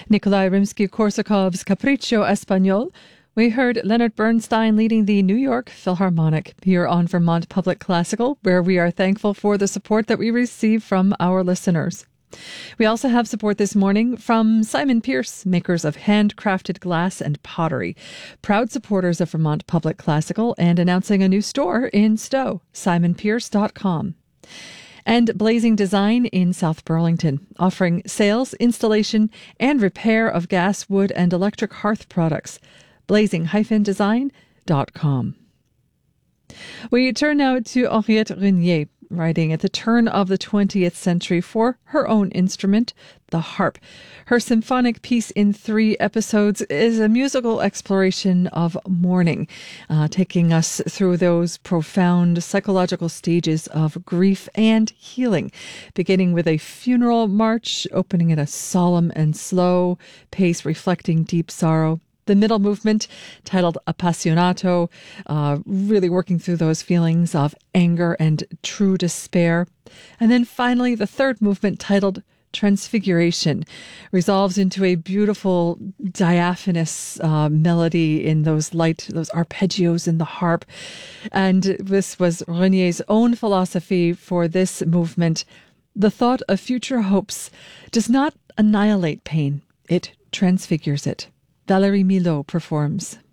Nikolai Rimsky-Korsakov's Capriccio Español. We heard Leonard Bernstein leading the New York Philharmonic here on Vermont Public Classical, where we are thankful for the support that we receive from our listeners. We also have support this morning from Simon Pierce, makers of handcrafted glass and pottery, proud supporters of Vermont Public Classical and announcing a new store in Stowe, simonpierce.com. And Blazing Design in South Burlington, offering sales, installation, and repair of gas, wood, and electric hearth products. blazing-design.com. We turn now to Henriette Renier, writing at the turn of the 20th century for her own instrument, the harp. Her symphonic piece in 3 episodes is a musical exploration of mourning, taking us through those profound psychological stages of grief and healing, beginning with a funeral march, opening at a solemn and slow pace reflecting deep sorrow. The middle movement, titled Appassionato, really working through those feelings of anger and true despair. And then finally, the third movement, titled Transfiguration, resolves into a beautiful diaphanous melody in those arpeggios in the harp. And this was Renier's own philosophy for this movement. The thought of future hopes does not annihilate pain, it transfigures it. Valérie Milot performs.